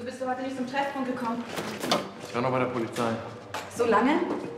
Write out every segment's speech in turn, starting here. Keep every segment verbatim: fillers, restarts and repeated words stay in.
Du bist heute nicht zum Treffpunkt gekommen. Ich war noch bei der Polizei. So lange?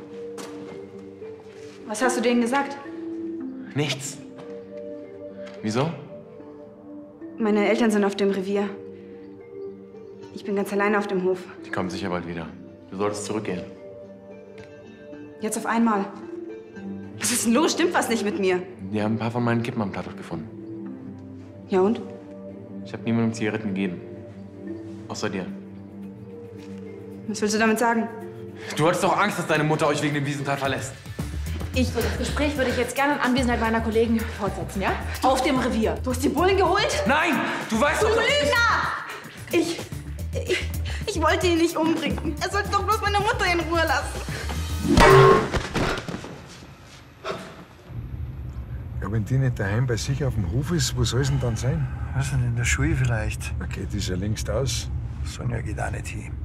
Was hast du denen gesagt? Nichts. Wieso? Meine Eltern sind auf dem Revier. Ich bin ganz alleine auf dem Hof. Die kommen sicher bald wieder. Du solltest zurückgehen. Jetzt auf einmal. Was ist denn los? Stimmt was nicht mit mir? Die haben ein paar von meinen Kippen am Tatort gefunden. Ja und? Ich habe niemandem Zigaretten gegeben. Außer dir. Was willst du damit sagen? Du hattest doch Angst, dass deine Mutter euch wegen dem Wiesenthal verlässt. Ich... So, das Gespräch würde ich jetzt gerne in Anwesenheit meiner Kollegen fortsetzen, ja? Auf dem Revier. Du hast die Bullen geholt? Nein! Du weißt Du doch... Lügner! Ich, ich... Ich wollte ihn nicht umbringen. Er sollte doch bloß meine Mutter in Ruhe lassen. Ja, wenn die nicht daheim bei sich auf dem Hof ist, wo soll es denn dann sein? Was denn, in der Schule vielleicht? Okay, die ist ja längst aus. Sonja geht auch nicht hin.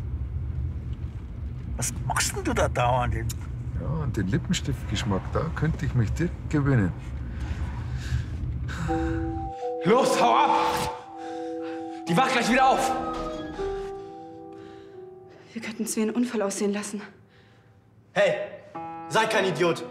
Was machst denn du da dauernd? Ja, und den Lippenstiftgeschmack, da könnte ich mich direkt gewöhnen. Los, hau ab! Die wacht gleich wieder auf! Wir könnten es wie einen Unfall aussehen lassen. Hey, sei kein Idiot.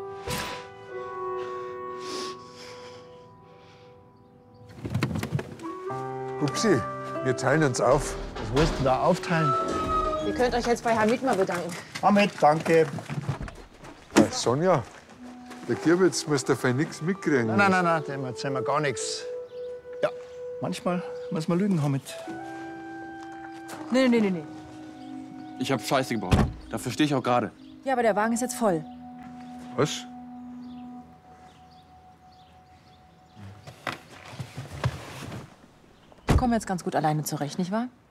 Upsi, wir teilen uns auf. Was willst du da aufteilen? Ihr könnt euch jetzt bei Herrn Mittmer bedanken. Ahmed, danke. Äh, Sonja, der Gierwitz muss davon nichts mitkriegen. Nein, nein, nein, nein, dem erzählen wir gar nichts. Ja, manchmal muss man lügen, Hamid. Nee, nee, nee, nee. Ich hab Scheiße gebaut. Dafür stehe ich auch gerade. Ja, aber der Wagen ist jetzt voll. Was? Wir kommen jetzt ganz gut alleine zurecht, nicht wahr?